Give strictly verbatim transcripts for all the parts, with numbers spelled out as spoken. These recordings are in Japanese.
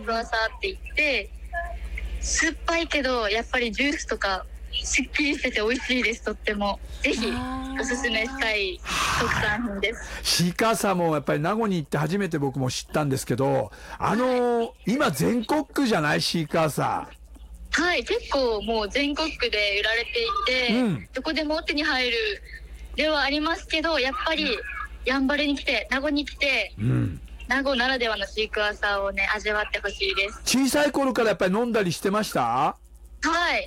クワサーって言って酸っぱいけどやっぱりジュースとかすっきりしてて美味しいです。とってもぜひおすすめしたい特産品です。 シーカーサーもやっぱり名護に行って初めて僕も知ったんですけど、あのーはい、今全国区じゃないシーカーサー。はい、結構もう全国区で売られていて、うん、どこでも手に入るではありますけど、やっぱりやんばるに来て名護に来て、うん、名護ならではのシークワーサーをね味わってほしいです。 小さい頃からやっぱり飲んだりしてました？ はい、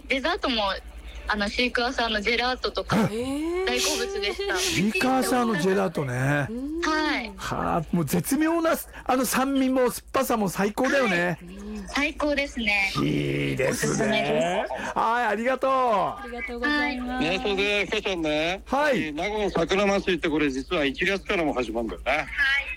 デザートもあのシークワーサーのジェラートとか大好物でした。 シーカーサーのジェラートね。 はいはあ、もう絶妙なあの酸味も酸っぱさも最高だよね。 はい、最高ですね。 いいですね。はい、ありがとう。 ありがとうございます。 ね、それでふかちゃんね、 はい、 名護の桜祭りってこれ実はいちがつからも始まるんだよね。はい、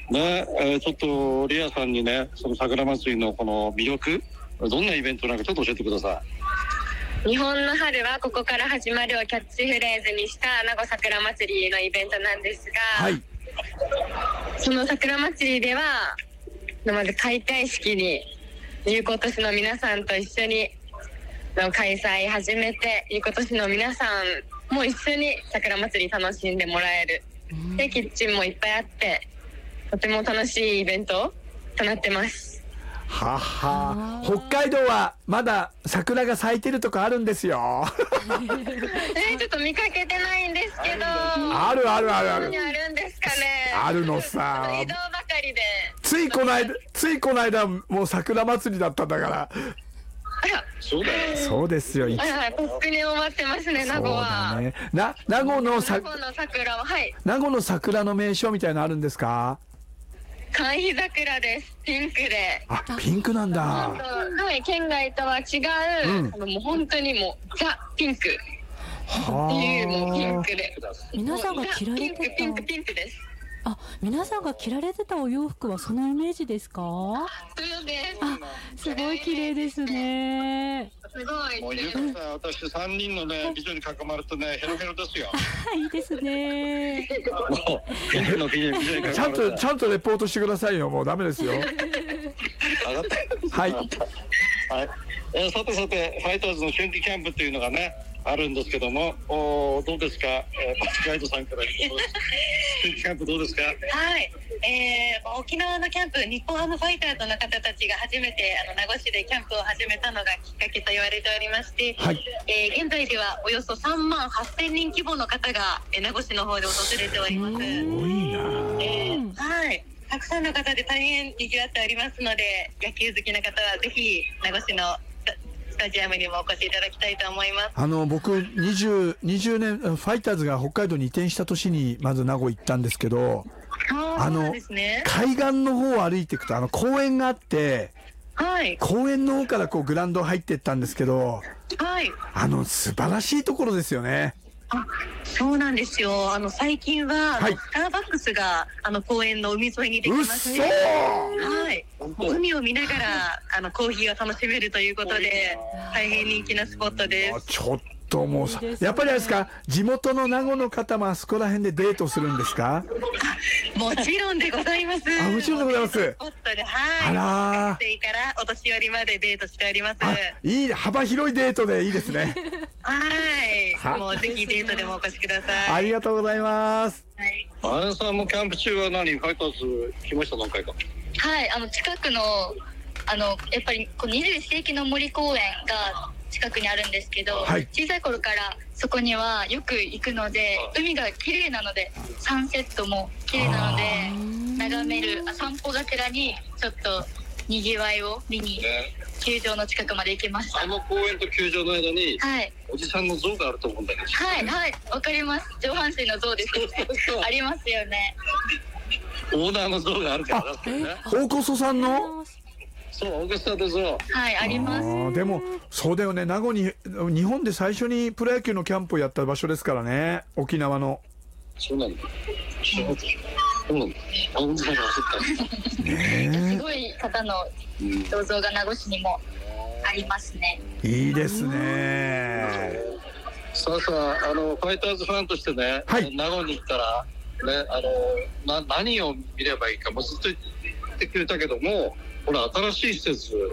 ね、えー、ちょっとリアさんにね、その桜祭りのこの魅力、どんなイベントなんかちょっと教えてください。 日本の春はここから始まるをキャッチフレーズにした名護桜祭りのイベントなんですが、はい、その桜祭りではまず開会式に有効都市の皆さんと一緒にの開催始めて、有効都市の皆さんも一緒に桜祭り楽しんでもらえる、でキッチンもいっぱいあってとても楽しいイベントとなってます。 はは、北海道はまだ桜が咲いてるとかあるんですよ。 えー、ちょっと見かけてないんですけど。 あるあるあるある。 あるんですかね。 あるのさ。 移動ばかりで。 ついこの間、ついこの間もう桜祭りだったんだから。 あら、 そうだよ。 そうですよ。 あら、とっくに終わってますね、名護は。 そうだね。な、名護のさ、 名護の桜は、はい。 名護の桜の名所みたいなのあるんですか？ 寒肥桜です。ピンクで。 あ、ピンクなんだ。 はい、県外とは違う、うん、あのもう本当にもうザピンクっていうもうピンクで。 皆さんが着られてた。 ピンクピンクピンクです。 あ、皆さんが着られてたお洋服はそのイメージですか？ そうです。 あ、すごい綺麗ですね。 すごい。 もうゆかさん、私三人のね美女に囲まれてねヘロヘロですよ。 いいですね。 もうの美女に囲まれてちゃんとちゃんとレポートしてくださいよ。もうダメですよ。 上がったはい。 はい。えー、さてさてファイターズの春季キャンプっていうのがねあるんですけども、おどうですか、えー、パチガイドさんから春季キャンプどうですか？ はい、えー、沖縄のキャンプ、日本ハムファイターズの方たちが初めてあの名護市でキャンプを始めたのがきっかけと言われておりまして、はい、えー、現在ではおよそさんまんはっせんにん規模の方が、えー、名護市の方で訪れております。 すごいな、 えー、はい、たくさんの方で大変賑わっておりますので、野球好きな方はぜひ名護市のスタジアムにもお越しいただきたいと思います。 あの僕にじゅう、にじゅうねんファイターズが北海道に移転した年にまず名護行ったんですけど、あの、ね、海岸の方を歩いていくとあの公園があって、はい、公園の方からこうグラウンド入っていったんですけど、はい、あの素晴らしいところですよね。 あ、そうなんですよ。あの最近は、はい、スターバックスがあの公園の海沿いにできまして、はい、海を見ながらあのコーヒーを楽しめるということで大変人気なスポットです。 ちょっともうさ、やっぱりあれですか、地元の名護の方もあそこら辺でデートするんですか？ もちろんでございます。 あ、もちろんでございます。スポットで、はい、 あらー、 学生からお年寄りまでデートしております。 いい、幅広いデートでいいですね。 はい、もうぜひデートでもお越しください。 ありがとうございます。 はい、 あやさんもキャンプ中は何ファイターズ来ました？何回か。 はい、あの近くのあのやっぱりこうにじゅういっ世紀の森公園が近くにあるんですけど、はい、小さい頃からそこにはよく行くので、海が綺麗なのでサンセットも綺麗なので眺める、あ、散歩がてらにちょっとにぎわいを見に球場の近くまで行きました。 あの公園と球場の間に、 はい、 おじさんの像があると思うんだけど。 はいはい、わかります。上半身の像ですよね。ありますよね。 オーナーの像があるからだね。 大こそさんの。 そう、オーケストラでそう。 はい、あります。 でもそうだよね、名護に日本で最初にプロ野球のキャンプをやった場所ですからね、沖縄の。 そうなんだ。そうなんだ。あ、本当だ、 すごい方の銅像が名護市にもありますね。 いいですね。 さあさあ、あのファイターズファンとしてね、はい、名護に行ったらね、あのな何を見ればいいかもずっと言ってくれたけども、ほら新しい施設